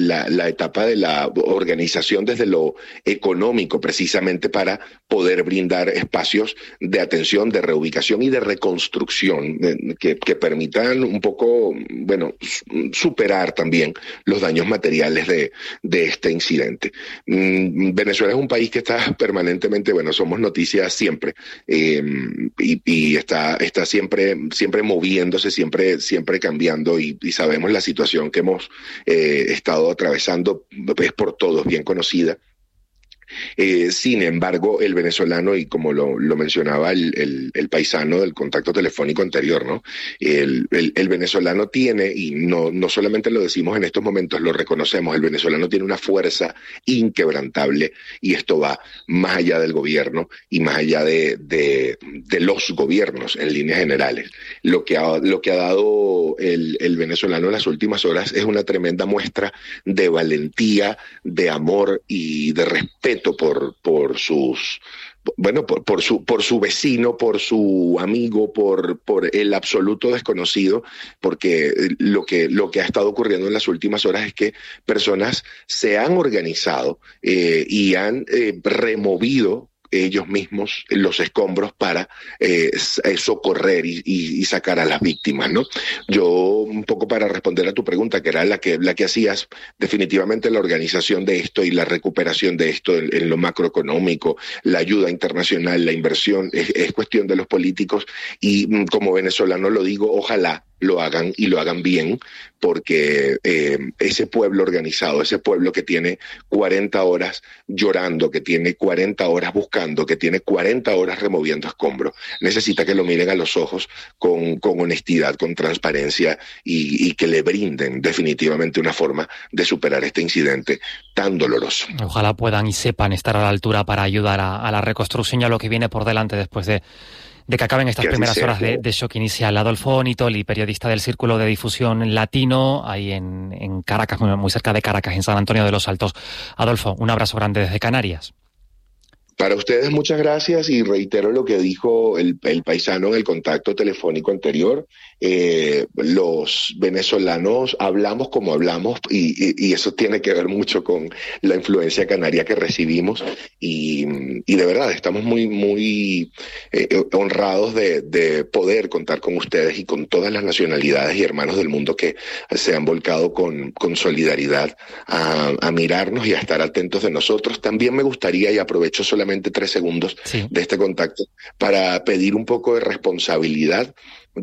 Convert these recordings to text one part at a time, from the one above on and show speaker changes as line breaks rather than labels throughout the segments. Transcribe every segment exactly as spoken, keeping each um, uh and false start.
la, la etapa de la organización desde lo económico, precisamente para poder brindar espacios de atención, de reubicación y de reconstrucción eh, que, que permitan un poco, bueno, superar también los daños materiales de, de este incidente. Mm, Venezuela es un país que está permanentemente, bueno, somos noticias siempre eh, y, y está, está siempre, siempre moviéndose, siempre, siempre cambiando y, y sabemos la situación que hemos eh, estado atravesando, es por todos bien conocida. Eh, sin embargo, el venezolano, y como lo, lo mencionaba el, el, el paisano del contacto telefónico anterior, ¿no? El, el, el venezolano tiene, y no, no solamente lo decimos en estos momentos, lo reconocemos, el venezolano tiene una fuerza inquebrantable, y esto va más allá del gobierno y más allá de, de, de los gobiernos en líneas generales. Lo que ha, lo que ha dado el, el venezolano en las últimas horas es una tremenda muestra de valentía, de amor y de respeto por, por sus, bueno, por, por su, por su vecino, por su amigo, por, por el absoluto desconocido, porque lo que, lo que ha estado ocurriendo en las últimas horas es que personas se han organizado eh, y han eh, removido ellos mismos los escombros para eh, socorrer y, y, y sacar a las víctimas, ¿no? Yo, un poco para responder a tu pregunta, que era la que, la que hacías, definitivamente la organización de esto y la recuperación de esto en, en lo macroeconómico, la ayuda internacional, la inversión, es, es cuestión de los políticos y como venezolano lo digo, ojalá lo hagan y lo hagan bien, porque eh, ese pueblo organizado, ese pueblo que tiene cuarenta horas llorando, que tiene cuarenta horas buscando, que tiene cuarenta horas removiendo escombros, necesita que lo miren a los ojos con, con honestidad, con transparencia y, y que le brinden definitivamente una forma de superar este incidente tan doloroso.
Ojalá puedan y sepan estar a la altura para ayudar a, a la reconstrucción y a lo que viene por delante después de de que acaben estas primeras horas de, de shock inicial. Adolfo Nitoli, periodista del Círculo de Difusión Latino, ahí en, en Caracas, muy cerca de Caracas, en San Antonio de los Altos. Adolfo, un abrazo grande desde Canarias.
Para ustedes muchas gracias y reitero lo que dijo el, el paisano en el contacto telefónico anterior. Eh, los venezolanos hablamos como hablamos y, y, y eso tiene que ver mucho con la influencia canaria que recibimos y, y de verdad estamos muy, muy eh, honrados de, de poder contar con ustedes y con todas las nacionalidades y hermanos del mundo que se han volcado con, con solidaridad a, a mirarnos y a estar atentos de nosotros. También me gustaría, y aprovecho solamente tres segundos sí. de este contacto para pedir un poco de responsabilidad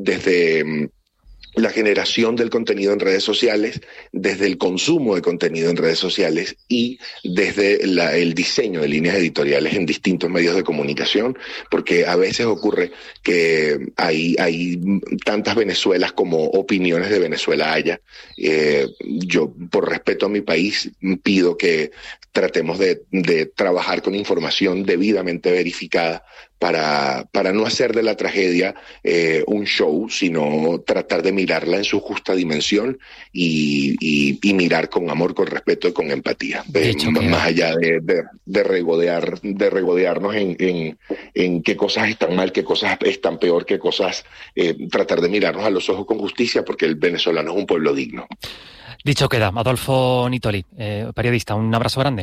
desde la generación del contenido en redes sociales, desde el consumo de contenido en redes sociales y desde la, el diseño de líneas editoriales en distintos medios de comunicación, porque a veces ocurre que hay, hay tantas Venezuelas como opiniones de Venezuela haya. Eh, yo, por respeto a mi país, pido que tratemos de, de trabajar con información debidamente verificada para, para no hacer de la tragedia eh, un show, sino tratar de mirarla en su justa dimensión y, y, y mirar con amor, con respeto y con empatía. De hecho, más que... allá de, de, de, regodear, de regodearnos en, en, en qué cosas están mal, qué cosas están peor, qué cosas... Eh, tratar de mirarnos a los ojos con justicia, porque el venezolano es un pueblo digno.
Dicho queda. Adolfo Nitoli, eh, periodista, un abrazo grande.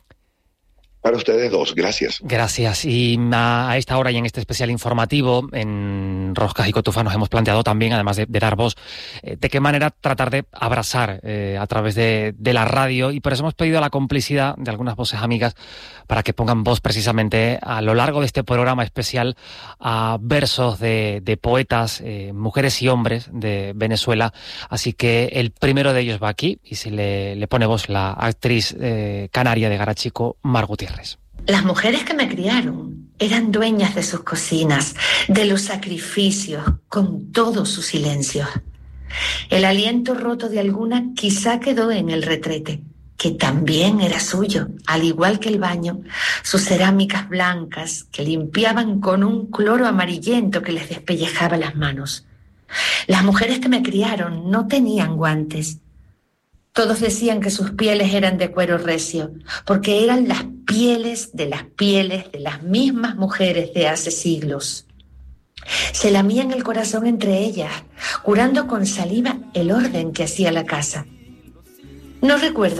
Para ustedes dos, gracias.
Gracias. Y a esta hora y en este especial informativo, en Roscas y Cotufas nos hemos planteado también, además de, de dar voz, eh, de qué manera tratar de abrazar eh, a través de, de la radio, y por eso hemos pedido la complicidad de algunas voces amigas para que pongan voz precisamente a lo largo de este programa especial a versos de, de poetas, eh, mujeres y hombres de Venezuela. Así que el primero de ellos va aquí y se le, le pone voz la actriz eh, canaria de Garachico, Mar Gutiérrez.
Las mujeres que me criaron eran dueñas de sus cocinas, de los sacrificios, con todos sus silencios. El aliento roto de alguna quizá quedó en el retrete, que también era suyo, al igual que el baño, sus cerámicas blancas que limpiaban con un cloro amarillento que les despellejaba las manos. Las mujeres que me criaron no tenían guantes. Todos decían que sus pieles eran de cuero recio, porque eran las pieles de las pieles de las mismas mujeres de hace siglos. Se lamían el corazón entre ellas, curando con saliva el orden que hacía la casa. No recuerdo